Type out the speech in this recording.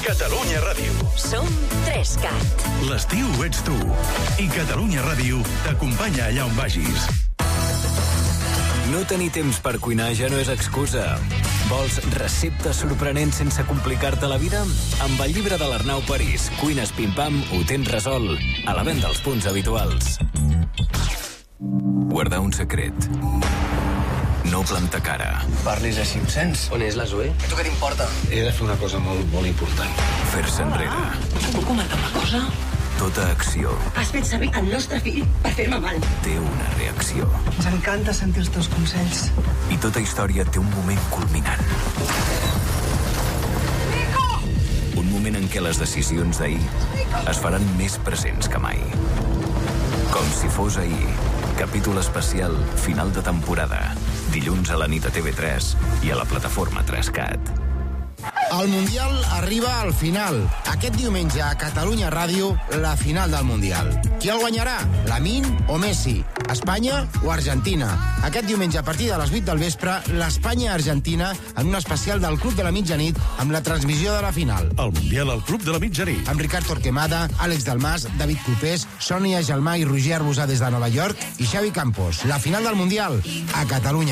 Catalunya Ràdio. Som 3CAT. L'estiu ets tu. I Catalunya Ràdio t'acompanya allà on vagis. No tenir temps per cuinar ja no és excusa. Vols receptes sorprenents sense complicar-te la vida? Amb el llibre de l'Arnau París, Cuines Pim-Pam, ho tens resolt. A la venda als punts habituals. Guardar un secret. No plantar cara. Parlis així em sents? On és la Zoe? A tu què t'importa? He de fer una cosa molt, molt important. Fer-se enrere. Us puc comentar una cosa? Tota acció Has fet servir el nostre fill per fer-me mal. té una reacció. Ens encanta sentir els teus consells. I tota història té un moment culminant. Un moment en què les decisions d'ahir es faran més presents que mai. Com si fos ahir. Capítol especial, final de temporada. Dilluns a la nit a TV3 i a la plataforma 3CAT. El Mundial arriba al final. Aquest diumenge a Catalunya Ràdio, la final del Mundial. Qui el guanyarà? Lamine o Messi? Espanya o Argentina? Aquest diumenge a partir de les 8 del vespre, l'Espanya-Argentina en un especial del Club de la Mitjanit amb la transmissió de la final. El Mundial al Club de la Mitjanit. Amb Ricard Torquemada, Àlex Dalmas, David Clopés, Sònia Gelmà i Roger Arbusà des de Nova York i Xavi Campos. La final del Mundial a Catalunya.